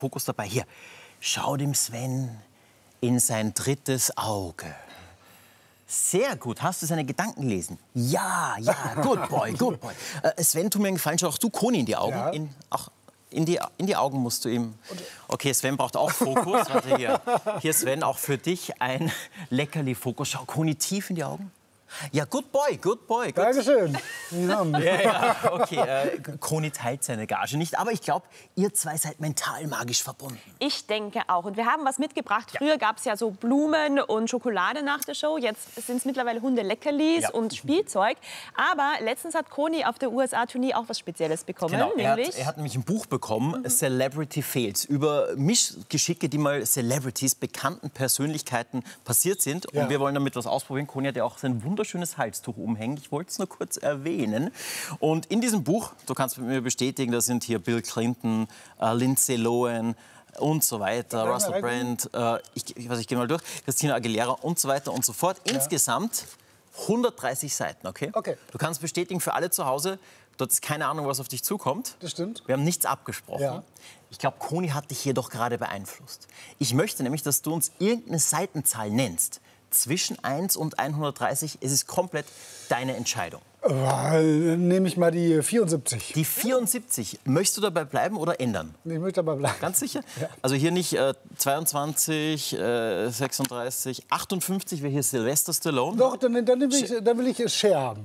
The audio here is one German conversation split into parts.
Fokus dabei. Hier, schau dem Sven in sein drittes Auge. Sehr gut. Hast du seine Gedanken gelesen? Ja, ja, good boy, good boy. Sven, tu mir einen Gefallen, schau auch du Koni in die Augen. Ja. In die Augen musst du ihm... Okay, Sven braucht auch Fokus. Warte hier. Hier, Sven, auch für dich ein Leckerli-Fokus. Schau Koni tief in die Augen. Ja, good boy, good boy. Good. Dankeschön. Ja, okay. Koni teilt seine Gage nicht, aber ich glaube, ihr zwei seid mental magisch verbunden. Ich denke auch. Und wir haben was mitgebracht. Früher gab es ja so Blumen und Schokolade nach der Show. Jetzt sind es mittlerweile Hunde-Leckerlis und Spielzeug. Aber letztens hat Koni auf der USA-Tournee auch was Spezielles bekommen. Genau, nämlich er hat nämlich ein Buch bekommen, Celebrity Fails, über Mischgeschicke, die mal Celebrities, bekannten Persönlichkeiten passiert sind. Und wir wollen damit was ausprobieren. Koni hat ja auch sein wunderschönes Halstuch umhängen. Ich wollte es nur kurz erwähnen. Und in diesem Buch, du kannst mit mir bestätigen, da sind hier Bill Clinton, Lindsay Lohan und so weiter, Russell Brand, ich gehe mal durch, Christina Aguilera und so weiter und so fort. Insgesamt 130 Seiten, okay? Du kannst bestätigen für alle zu Hause, du hattest keine Ahnung, was auf dich zukommt. Das stimmt. Wir haben nichts abgesprochen. Ja. Ich glaube, Koni hat dich hier doch gerade beeinflusst. Ich möchte nämlich, dass du uns irgendeine Seitenzahl nennst. Zwischen 1 und 130, es ist komplett deine Entscheidung. Nehme ich mal die 74. Die 74, möchtest du dabei bleiben oder ändern? Ich möchte dabei bleiben. Ganz sicher? Ja. Also hier nicht 22, 36, 58 wäre hier Sylvester Stallone. Doch, dann will ich Cher haben.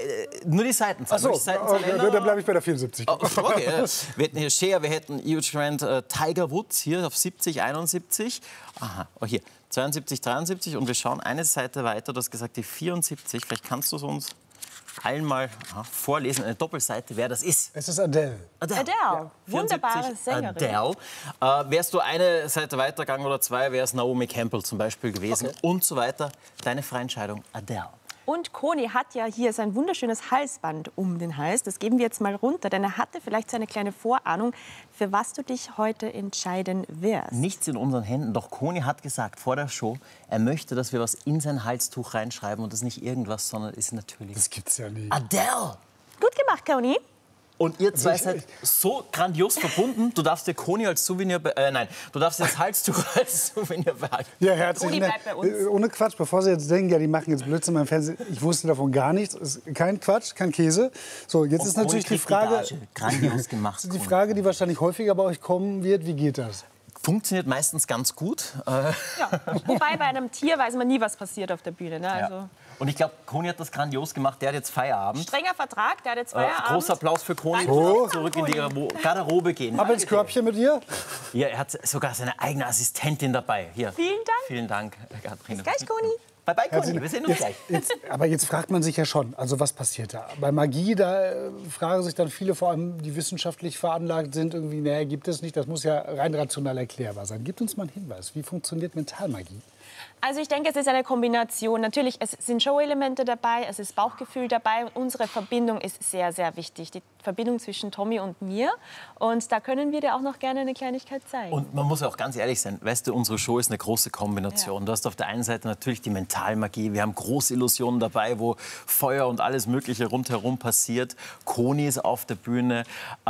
Nur die Seitenzahl. Ach so, okay, dann bleibe ich bei der 74. Okay, wir hätten hier Cher, wir hätten Hugh Grant, Tiger Woods hier auf 70, 71. Aha, oh hier 72, 73 und wir schauen eine Seite weiter. Du hast gesagt die 74. Vielleicht kannst du es uns allen mal vorlesen, eine Doppelseite, wer das ist. Es ist Adele. Adele. Ja. Wunderbare Sängerin. Adele. Wärst du eine Seite weitergegangen oder zwei, wäre es Naomi Campbell zum Beispiel gewesen und so weiter. Deine freie Entscheidung, Adele. Und Koni hat ja hier sein wunderschönes Halsband um den Hals. Das geben wir jetzt mal runter, denn er hatte vielleicht so eine kleine Vorahnung, für was du dich heute entscheiden wirst. Nichts in unseren Händen, doch Koni hat gesagt vor der Show, er möchte, dass wir was in sein Halstuch reinschreiben und das nicht irgendwas, sondern ist natürlich... Das gibt's ja nie. Adele! Gut gemacht, Koni. Und ihr zwei seid so grandios verbunden, du darfst dir Koni als Souvenir... du darfst dir das Halstuch als Souvenir behalten. Ja, herzlichen Koni bleibt bei uns. Ohne Quatsch, bevor Sie jetzt denken, ja, die machen jetzt Blödsinn beim Fernsehen. Ich wusste davon gar nichts. Ist kein Quatsch, kein Käse. So, jetzt ist natürlich die Frage... Grandios gemacht. Die Frage, die wahrscheinlich häufiger bei euch kommen wird, wie geht das? Funktioniert meistens ganz gut. Ja. Wobei bei einem Tier weiß man nie, was passiert auf der Bühne. Ne? Also Und ich glaube, Koni hat das grandios gemacht. Der hat jetzt Feierabend. strenger Vertrag, der hat jetzt Feierabend. Großer Applaus für Koni. So. Zurück in die Garderobe gehen. Ab ins Körbchen mit ihr? Ja, er hat sogar seine eigene Assistentin dabei. Hier. Vielen Dank. Vielen Dank, Katrin. Bis gleich, Koni. Bye bye, Koni. Wir sehen uns gleich. Aber jetzt fragt man sich ja schon, also was passiert da? Bei Magie, da fragen sich dann viele, vor allem die wissenschaftlich veranlagt sind, irgendwie, naja, gibt es nicht, das muss ja rein rational erklärbar sein. Gib uns mal einen Hinweis, wie funktioniert Mentalmagie? Also ich denke, es ist eine Kombination. Natürlich, es sind Show-Elemente dabei, es ist Bauchgefühl dabei. Und unsere Verbindung ist sehr, sehr wichtig. Die Verbindung zwischen Tommy und mir. Und da können wir dir auch noch gerne eine Kleinigkeit zeigen. Und man muss auch ganz ehrlich sein, weißt du, unsere Show ist eine große Kombination. Du hast auf der einen Seite natürlich die Mentalmagie. Wir haben Großillusionen dabei, wo Feuer und alles Mögliche rundherum passiert. Koni ist auf der Bühne.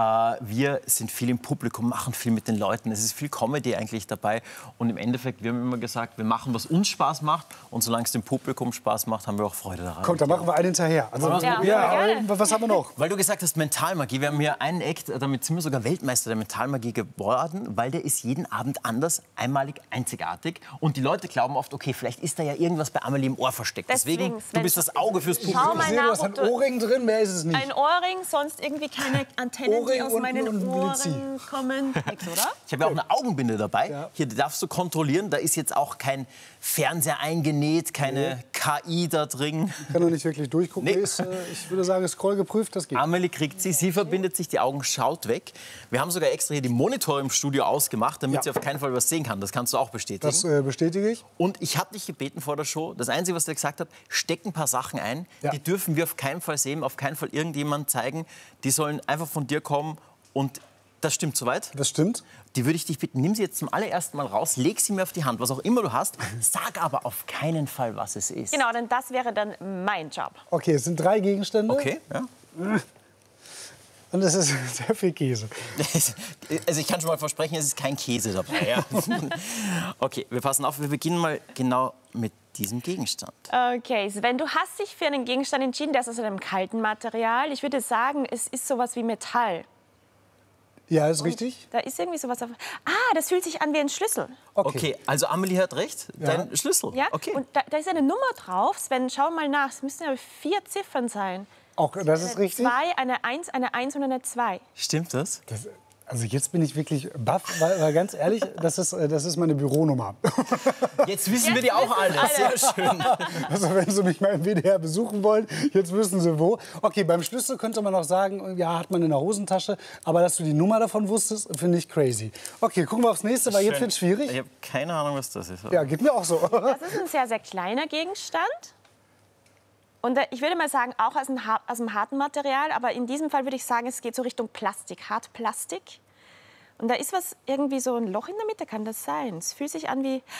Wir sind viel im Publikum, machen viel mit den Leuten. Es ist viel Comedy eigentlich dabei. Und im Endeffekt, wir haben immer gesagt, wir machen, was uns Spaß macht. Und solange es dem Publikum Spaß macht, haben wir auch Freude daran. Kommt, dann machen wir einen hinterher. Also, was haben wir noch? Weil du gesagt hast, Mentalmagie. Wir haben hier einen Act, damit sind wir sogar Weltmeister der Mentalmagie geworden, weil der ist jeden Abend anders, einmalig, einzigartig. Und die Leute glauben oft, okay, vielleicht ist da ja irgendwas bei Amelie im Ohr versteckt. Deswegen du bist das Auge fürs Publikum. Schau mal Ich sehe, du hast ein Ohrring drin, mehr ist es nicht. Ein Ohrring, sonst irgendwie keine Antennen, die Ohrring aus und meinen ein Blitzi. Ohren kommen. Nix, oder? Ich habe ja auch eine Augenbinde dabei. Ja. Hier darfst du kontrollieren, da ist jetzt auch kein Fernseher eingenäht, keine KI da drin. Ich kann noch nicht wirklich durchgucken. Nee. Ich würde sagen, Scroll geprüft, das geht. Amelie kriegt sie verbindet sich, die Augen schaut weg. Wir haben sogar extra hier die Monitore im Studio ausgemacht, damit sie auf keinen Fall was sehen kann. Das kannst du auch bestätigen. Das bestätige ich. Und ich habe dich gebeten vor der Show, das Einzige, was du gesagt hast, steck ein paar Sachen ein. Die dürfen wir auf keinen Fall sehen, auf keinen Fall irgendjemand zeigen. Die sollen einfach von dir kommen und das stimmt soweit? Das stimmt. Die würde ich dich bitten, nimm sie jetzt zum allerersten Mal raus, leg sie mir auf die Hand, was auch immer du hast. Sag aber auf keinen Fall, was es ist. Genau, denn das wäre dann mein Job. Okay, es sind 3 Gegenstände. Okay, ja. und es ist sehr viel Käse. Also ich kann schon mal versprechen, es ist kein Käse dabei. Ja. Okay, wir passen auf, wir beginnen mal genau mit diesem Gegenstand. Okay, Sven, du hast dich für einen Gegenstand entschieden, der ist aus einem kalten Material. Ich würde sagen, es ist sowas wie Metall. Ja, ist richtig. Da ist irgendwie sowas auf. Ah, das fühlt sich an wie ein Schlüssel. Okay, also Amelie hat recht, dein Schlüssel. Ja, okay. und da ist eine Nummer drauf. Sven, schau mal nach. Es müssen ja 4 Ziffern sein. Auch das ist richtig. 2, eine 1 und eine 2. Stimmt das? Also jetzt bin ich wirklich baff, weil ganz ehrlich, das ist meine Büronummer. Jetzt wissen wir die auch alle. Sehr schön. Also wenn Sie mich mal im WDR besuchen wollen, jetzt wissen Sie wo. Okay, beim Schlüssel könnte man noch sagen, ja, hat man in der Hosentasche. Aber dass du die Nummer davon wusstest, finde ich crazy. Okay, gucken wir aufs nächste, weil jetzt wird es schwierig. Ich habe keine Ahnung, was das ist. Ja, geht mir auch so. Das ist ein sehr, sehr kleiner Gegenstand. Und ich würde mal sagen, auch aus einem harten Material. Aber in diesem Fall würde ich sagen, es geht so Richtung Plastik, Hartplastik. Und da ist was, irgendwie so ein Loch in der Mitte, kann das sein? Es fühlt sich an wie...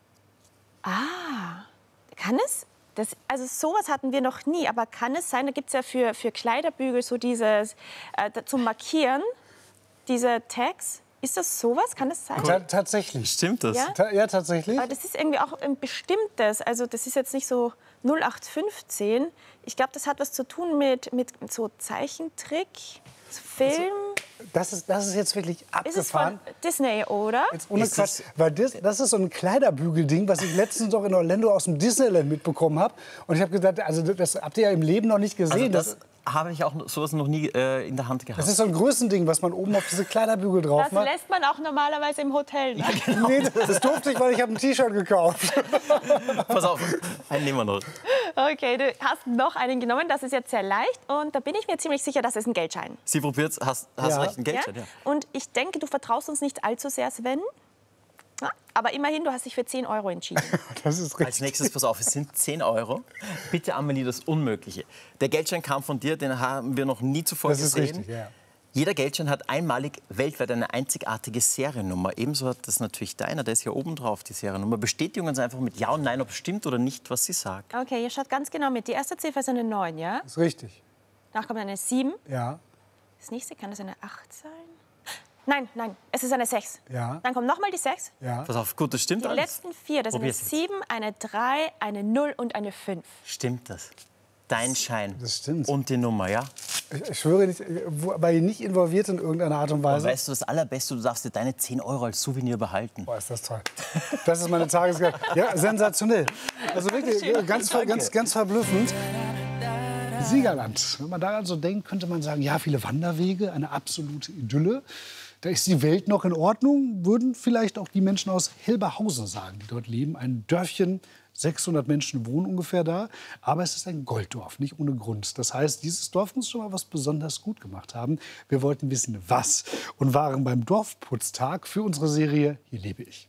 Ah, kann es? Also sowas hatten wir noch nie. Aber kann es sein, da gibt es ja für Kleiderbügel so dieses, zum Markieren, diese Tags. Ist das sowas? Kann das sein? Tatsächlich. Stimmt das? Ja? Ja, tatsächlich. Aber das ist irgendwie auch ein bestimmtes. Also das ist jetzt nicht so 0815. Ich glaube, das hat was zu tun mit so Zeichentrick, Film. Das ist jetzt wirklich Ist es von abgefahren. Disney, oder? Jetzt ohne Quatsch, weil das ist so ein Kleiderbügelding, was ich letztens noch in Orlando aus dem Disneyland mitbekommen habe. Und ich habe gedacht, also das habt ihr ja im Leben noch nicht gesehen. Also das habe ich auch sowas noch nie in der Hand gehabt. Das ist so ein Größending, was man oben auf diese Kleiderbügel drauf Das macht. lässt man auch normalerweise im Hotel. Ne? Nee, das durfte ich, weil ich habe ein T-Shirt gekauft. Pass auf, einen nehmen wir noch. Okay, du hast noch einen genommen. Das ist jetzt sehr leicht. Und da bin ich mir ziemlich sicher, das ist ein Geldschein. Sie probiert's, hast recht, ein Geldschein. Ja? Und ich denke, du vertraust uns nicht allzu sehr, Sven. Ja? Aber immerhin, du hast dich für 10 Euro entschieden. Das ist richtig. Als nächstes, pass auf, es sind 10 Euro. Bitte, Amelie, das Unmögliche. Der Geldschein kam von dir, den haben wir noch nie zuvor gesehen. Das ist richtig, ja. Jeder Geldschein hat einmalig weltweit eine einzigartige Seriennummer. Ebenso hat das natürlich deiner, der ist hier oben drauf, die Seriennummer. Bestätigen uns einfach mit Ja und Nein, ob es stimmt oder nicht, was sie sagt. Okay, ihr schaut ganz genau mit. Die erste Ziffer ist eine 9, ja? Das ist richtig. Danach kommt eine 7. Ja. Das nächste, kann das eine 8 sein? Nein, es ist eine 6. Ja. Dann kommt nochmal die 6. Ja. Pass auf, gut, das stimmt Die alles. letzten 4, das sind eine Probier's jetzt. 7, eine 3, eine 0 und eine 5. Stimmt das? Dein Schein Das stimmt. und die Nummer, ja? Ich schwöre nicht, war ich nicht involviert in irgendeiner Art und Und Weise. weißt du, das Allerbeste, du darfst dir deine 10 Euro als Souvenir behalten. Boah, ist das toll. Das ist meine Tagesgeld. Ja, sensationell. Also wirklich ganz verblüffend. Siegerland. Wenn man daran so denkt, könnte man sagen, ja, viele Wanderwege, eine absolute Idylle. Da ist die Welt noch in Ordnung, würden vielleicht auch die Menschen aus Hilberhausen sagen, die dort leben. Ein Dörfchen, 600 Menschen wohnen ungefähr da. Aber es ist ein Golddorf, nicht ohne Grund. Das heißt, dieses Dorf muss schon mal was besonders gut gemacht haben. Wir wollten wissen, was. Und waren beim Dorfputztag für unsere Serie Hier lebe ich.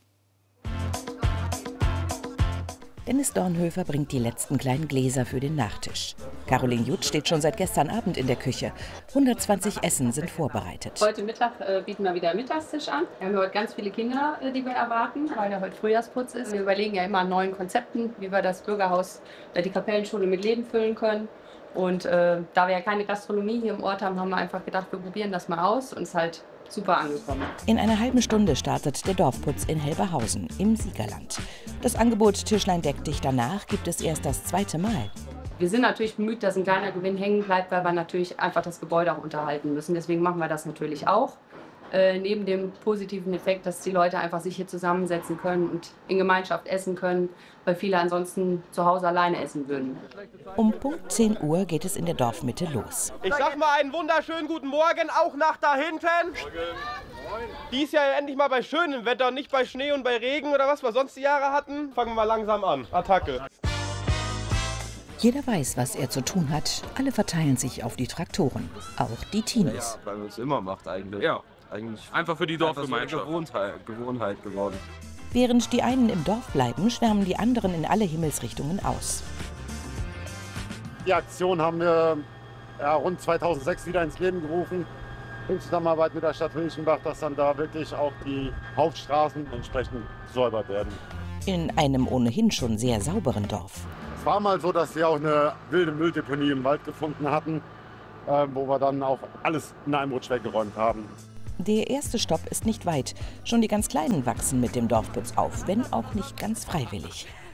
Dennis Dornhöfer bringt die letzten kleinen Gläser für den Nachtisch. Caroline Jutt steht schon seit gestern Abend in der Küche. 120 Essen sind vorbereitet. Heute Mittag bieten wir wieder einen Mittagstisch an. Wir haben heute ganz viele Kinder, die wir erwarten, weil ja heute Frühjahrsputz ist. Wir überlegen ja immer an neuen Konzepten, wie wir das Bürgerhaus, die Kapellenschule mit Leben füllen können. Und da wir ja keine Gastronomie hier im Ort haben, haben wir einfach gedacht, wir probieren das mal aus und es ist halt super angekommen. In einer halben Stunde startet der Dorfputz in Helberhausen im Siegerland. Das Angebot Tischlein deck dich danach gibt es erst das 2. Mal. Wir sind natürlich bemüht, dass ein kleiner Gewinn hängen bleibt, weil wir natürlich einfach das Gebäude auch unterhalten müssen. Deswegen machen wir das natürlich auch. Neben dem positiven Effekt, dass die Leute einfach sich hier zusammensetzen können und in Gemeinschaft essen können, weil viele ansonsten zu Hause alleine essen würden. Um Punkt 10 Uhr geht es in der Dorfmitte los. Ich sag mal einen wunderschönen guten Morgen, auch nach da hinten. Dies Jahr endlich mal bei schönem Wetter, nicht bei Schnee und bei Regen oder was wir sonst die Jahre hatten. Fangen wir langsam an. Attacke. Jeder weiß, was er zu tun hat. Alle verteilen sich auf die Traktoren. Auch die Teenies. Ja, weil man es immer macht eigentlich. Ja, Eigentlich einfach für die Dorfgemeinschaft. So eine Gewohnheit geworden. Während die einen im Dorf bleiben, schwärmen die anderen in alle Himmelsrichtungen aus. Die Aktion haben wir rund 2006 wieder ins Leben gerufen. In Zusammenarbeit mit der Stadt München-Bach, dass dann da wirklich auch die Hauptstraßen entsprechend gesäubert werden. In einem ohnehin schon sehr sauberen Dorf. Es war mal so, dass wir auch eine wilde Mülldeponie im Wald gefunden hatten. wo wir dann auch alles in einem Rutsch weggeräumt haben. Der erste Stopp ist nicht weit. Schon die ganz Kleinen wachsen mit dem Dorfputz auf, wenn auch nicht ganz freiwillig.